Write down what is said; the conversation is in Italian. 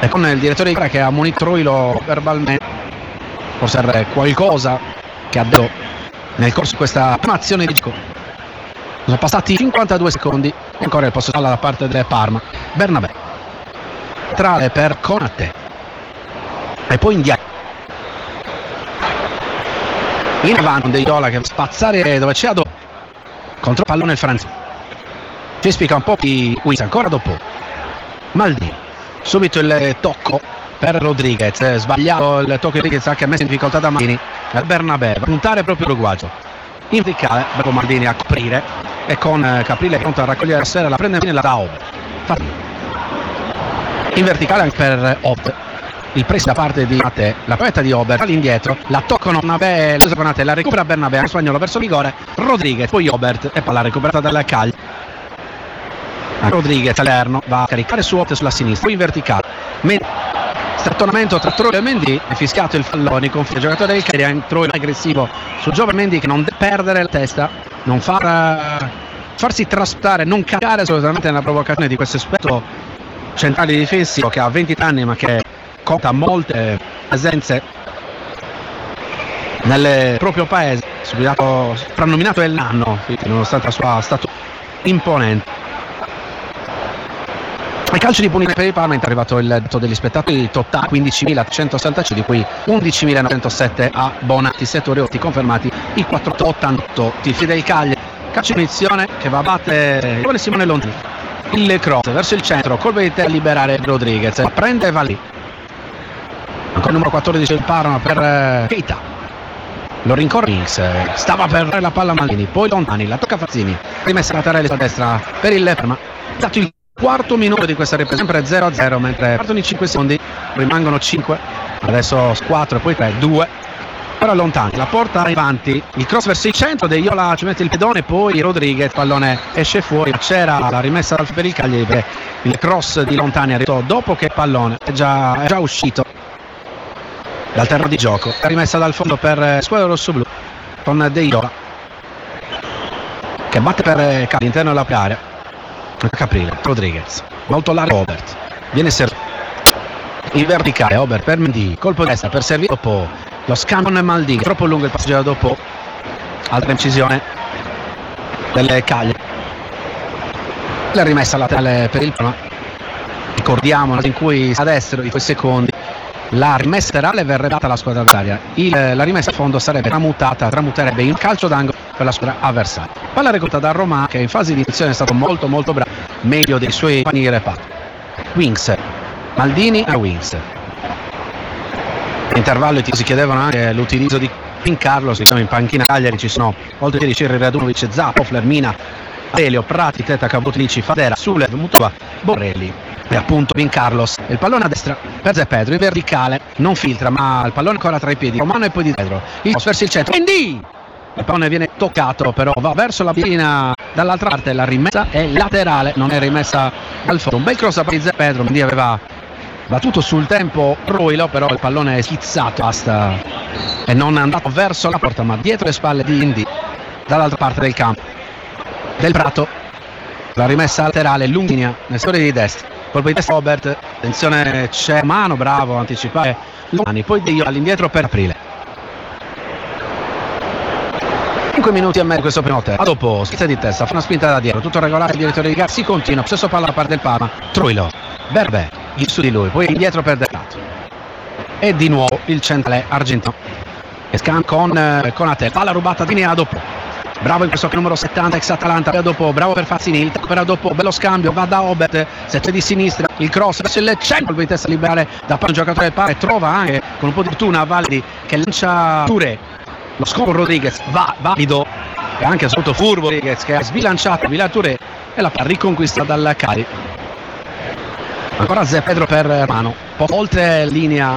e con il direttore di gara che ha ammonito Troilo verbalmente, forse era qualcosa che ha detto nel corso di questa prima azione di gioco. Sono passati 52 secondi e ancora il possesso da parte del Parma. Bernabé centrale per Konate e poi indietro in avanti De Iola che spazzare dove c'è Ado contro pallone il francese. Ci spiega un po' di Wins ancora dopo Maldini, subito il tocco per Rodriguez, sbagliato il tocco di Rodriguez, anche messo in difficoltà da Maldini. Bernabé va a puntare proprio l'uruguaggio in verticale, bravo Maldini a coprire e con Caprile pronto a raccogliere la sfera, la prende bene la da Obert in verticale anche per Obert, il pressing da parte di Konate, la provetta di Obert all'indietro, la toccano Nabè, la Konate, la recupera Bernabé, anche spagnolo verso rigore, Rodriguez, poi Obert e palla recuperata dalla Cagli. Rodriguez all'esterno va a caricare su Obert sulla sinistra, poi in verticale strattonamento tra Troilo e Mendy, è fischiato il fallo nei confronti del giocatore del Cagliari. Troilo aggressivo su Giove Mendy che non deve perdere la testa, non farsi trasportare, non cadere assolutamente nella provocazione di questo aspetto centrale difensivo che ha 20 anni ma che conta molte presenze nel proprio paese, soprannominato El Nano nonostante la sua statura imponente. Il calcio di punizione per il Parma è arrivato il dato degli spettatori totale 15.165, di cui 11.907 abbonati settori confermati i 488 tifi del Cagliari. Calcio di punizione che va a battere il Simone Londini, il cross verso il centro, colpo di terra a liberare Rodriguez, prende e va lì ancora il numero 14 del Parma per Keita, lo rincorre Wings, stava per dare la palla a Maldini, poi Lontani, la tocca Fazzini, rimessa laterale a destra per il Parma, dato il quarto minuto di questa ripresa, sempre 0-0 mentre partono i 5 secondi, rimangono 5, adesso 4 e poi 3, 2, ora Lontani, la porta avanti, il cross verso il centro, De Iola ci mette il pedone, poi Rodriguez, pallone esce fuori, c'era la rimessa per il Cagliari, il cross di Lontani è arrivato dopo che il pallone è già uscito dal terreno di gioco, la rimessa dal fondo per squadra rossoblu con De Iola che batte per Cagliari all'interno della propria area. Caprile, Rodriguez, molto largo Obert, viene servito in verticale, Obert per Mendy, colpo di destra per servire dopo lo scambio con Maldini, troppo lungo il passaggio dopo, altra incisione delle Cagliari, la rimessa laterale per il Parma, ricordiamo in cui a destra di quei secondi la rimessa laterale verrebbe data alla squadra avversaria, la rimessa a fondo sarebbe tramuterebbe in calcio d'angolo per la squadra avversaria. Palla recuperata da Roma che in fase di iniziazione è stato molto bravo, meglio dei suoi compagni di reparto. Wings, Maldini a Wings. Intervallo i tifosi si chiedevano anche l'utilizzo di Pincarlo, siamo in panchina Cagliari, ci sono oltre di Cirri Radunovic, Zappo, Flermina, Aurelio, Prati, Teta, Cabotlici, Fadera, Sulev, Mutua, Borrelli e appunto Pincarlos. Il pallone a destra per Zé Pedro in verticale, non filtra ma il pallone ancora tra i piedi Romano e poi di dietro il verso il centro, Mendy, il pallone viene toccato però va verso la pinna dall'altra parte, la rimessa è laterale, non è rimessa dal fondo, un bel cross da Zé Pedro. Mendy aveva battuto sul tempo Troilo, però il pallone è schizzato basta e non è andato verso la porta ma dietro le spalle di Mendy dall'altra parte del campo. Del Prato, la rimessa laterale lunghina nel settore di destra, colpo di testa Obert, attenzione c'è mano, bravo anticipare Lontani, poi De Iola all'indietro per Aprile. 5 minuti e mezzo questo primo tempo, a dopo schizza di testa, fa una spinta da dietro, tutto regolare, il direttore di gara si continua, stesso palla da parte del Parma, Troilo, Berbè, su di lui, poi indietro per Delato e di nuovo il centrale argentino e scan con Konate, palla rubata di linea dopo, bravo in questo numero 70 ex Atalanta, dopo bravo per Fazzini, il tacco dopo, bello scambio, va da Obert, 7 di sinistra, il cross verso il centro, colpo di testa liberale da parte un giocatore del Parma e trova anche con un po' di fortuna Valdi che lancia Touré, lo scopo Rodriguez va valido e anche sotto furbo Rodriguez che ha sbilanciato Touré e la palla riconquista dal Cari. Ancora Zé Pedro per Romano, oltre linea